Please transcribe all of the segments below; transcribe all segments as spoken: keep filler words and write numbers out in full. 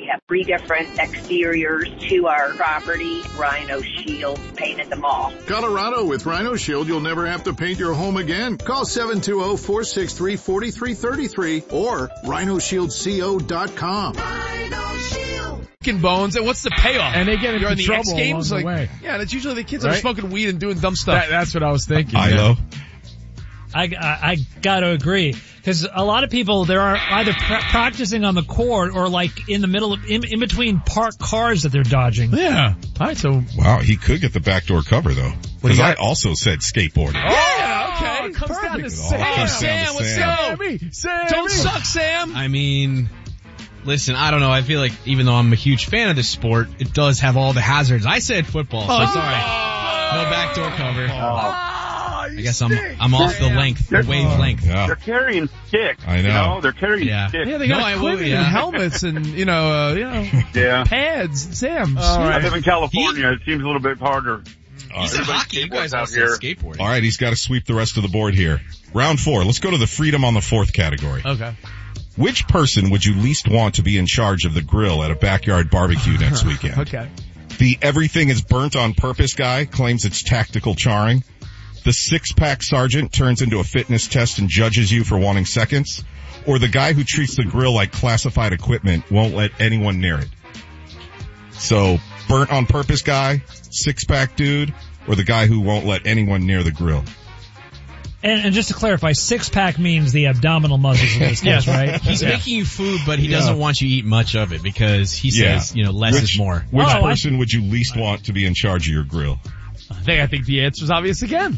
have three different exteriors to our property. Rhino Shield painted them all. Colorado, with Rhino Shield, you'll never have to paint your home again. Call seven two zero, four six three, four three three three or rhino shield co dot com. Rhino Shield. Bones, and what's the payoff? And they get into You're in the trouble X Games, along like, the way. yeah, that's usually the kids Right? that are smoking weed and doing dumb stuff. That, that's what I was thinking. I yeah. know. I, I, I gotta agree. Cause a lot of people, they are either pra- practicing on the court or like in the middle of, in, in between parked cars that they're dodging. Yeah. All right, so. Wow, he could get the backdoor cover though. Because I also said skateboarding. Yeah, okay. It comes down to It all Sam. comes down to Sam, what's Sam. up? Sammy, Sammy. Don't suck, Sam. I mean, listen, I don't know. I feel like even though I'm a huge fan of this sport, it does have all the hazards. I said football, so Oh, sorry. No backdoor cover. Oh, I guess I'm I'm off the length, the wavelength. Yeah, They're carrying sticks. I know. You know, they're carrying Yeah. sticks. Yeah, they No, got I will, equipment yeah. and helmets and, you know, uh, you know, Yeah. pads. Sam. All I right. live in California. It seems a little bit harder. All He's right. in hockey. You guys skateboards out also here. skateboarding. All right, he's got to sweep the rest of the board here. Round four. Let's go to the freedom on the fourth category. Okay. Which person would you least want to be in charge of the grill at a backyard barbecue next weekend? Okay. The everything is burnt on purpose guy claims it's tactical charring. The six-pack sergeant turns into a fitness test and judges you for wanting seconds. Or the guy who treats the grill like classified equipment won't let anyone near it. So, burnt on purpose guy, six-pack dude, or the guy who won't let anyone near the grill. And, and just to clarify, six pack means the abdominal muscles in this case, right? He's Yeah. making you food, but he Yeah. doesn't want you to eat much of it because he Yeah. says, you know, less Which, is more. which Oh, I- person would you least want to be in charge of your grill? I think, I think the answer's obvious again.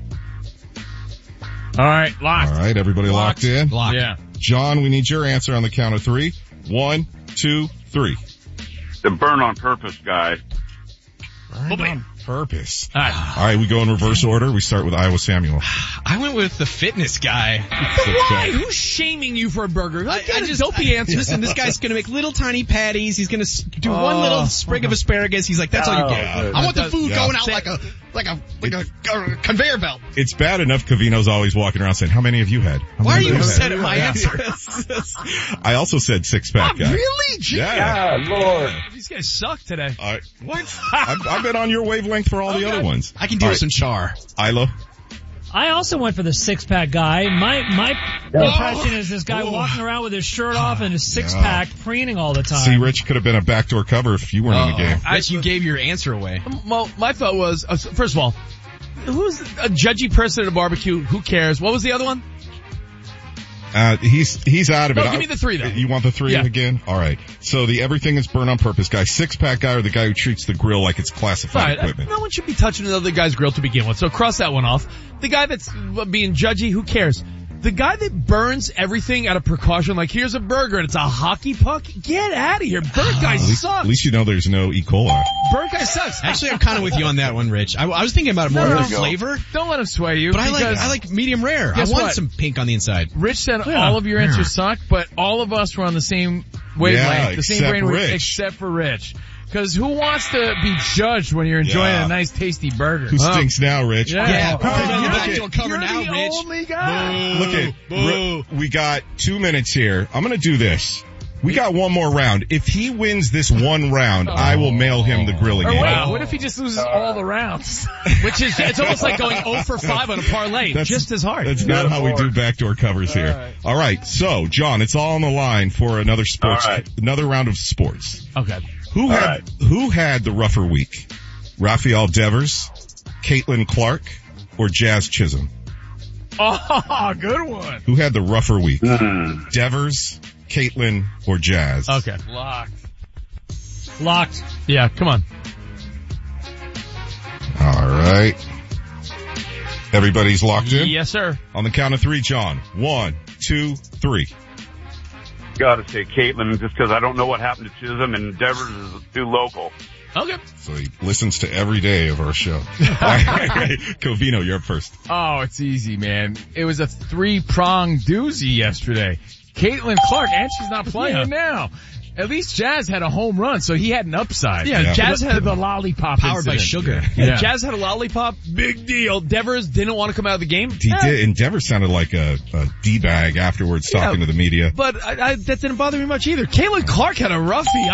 All right, locked. All right, everybody locked, in? Lock. Yeah. John, we need your answer on the count of three. One, two, three. The burn on purpose guy. Burn on purpose. All right. All right, we go in reverse order. We start with Iowa Samuel. I went with the fitness guy. Why? Who's shaming you for a burger? Like, get a dopey answer. Listen, this guy's gonna make little tiny patties. He's gonna s- do Oh. one little sprig of asparagus. He's like, that's all you get. Yeah. I want the That- food yeah. going out like a, like a, like a, a conveyor belt. It's bad enough Covino's always walking around saying, how many have you had? How Why are many you have upset had?" at my Yeah. answer? I also said six-pack guy. Really? Gee, Yeah. Yeah, Lord. These guys suck today. All right. What? I've, I've been on your wavelength for all the other ones. I can do All with some char. Ilo? I also went for the six pack guy. My my impression is this guy Oh. walking around with his shirt off and his six pack preening all the time. See, Rich could have been a backdoor cover if you weren't in the game. I, you gave your answer away. Well, my thought was, uh, first of all, who's a judgy person at a barbecue? Who cares? What was the other one? Uh, he's, he's out of No, it. give me the three, though. You want the three Yeah. again? All right. So the everything is burn on purpose guy, six-pack guy, or the guy who treats the grill like it's classified All right, equipment? no one should be touching another guy's grill to begin with, so cross that one off. The guy that's uh, being judgy, who cares? The guy that burns everything out of precaution, like here's a burger and it's a hockey puck, get out of here. Burnt guy At least, sucks. at least you know there's no E. coli. Burnt guy sucks. Actually, I'm kind of with you on that one, Rich. I, I was thinking about it more No, of no. the flavor, Don't let him sway you. but I like because I like medium rare. I Guess want what? some pink on the inside. Rich said Yeah. all of your answers suck, but all of us were on the same wavelength, Yeah, the same except brainwave, Rich. except for Rich. Because who wants to be judged when you're enjoying Yeah. a nice, tasty burger? Who stinks now, Rich? Yeah. Yeah, Oh, perfect. you're You're the- backdoor cover you're now, the Rich. only guy. Look at, r- we got two minutes here. I'm gonna do this. We got one more round. If he wins this one round, I will mail him the grilling Or game. wait, what if he just loses all the rounds? Which is, it's almost like going oh for five on a parlay. That's- just as hard. That's not how we do backdoor covers here. All right. So, John, it's all on the line for another sports, All right. another round of sports. Okay. Who All had, right. who had the rougher week? Raphael Devers, Caitlin Clark, or Jazz Chisholm? Oh, good one. Who had the rougher week? Hmm. Devers, Caitlin, or Jazz? Okay. Locked. Locked. Yeah, come on. All right. Everybody's locked in? Yes, sir. On the count of three, John. One, two, three. Gotta say Caitlin, just because I don't know what happened to Chisholm, and Devers is too local. Okay. So he listens to every day of our show. All right. Covino, you're up first. Oh, it's easy, man. It was a three-pronged doozy yesterday. Caitlin Clark, and she's not playing Yeah. now. At least Jazz had a home run, so he had an upside. Yeah, Yeah. Jazz To had the lollipop Powered by incident. sugar. Yeah. Yeah. Jazz had a lollipop. Big deal. Devers didn't want to come out of the game. He Eh, did, and Devers sounded like a, a D-bag afterwards Yeah. talking to the media. But I, I, that didn't bother me much either. Caitlin Clark had a roughie.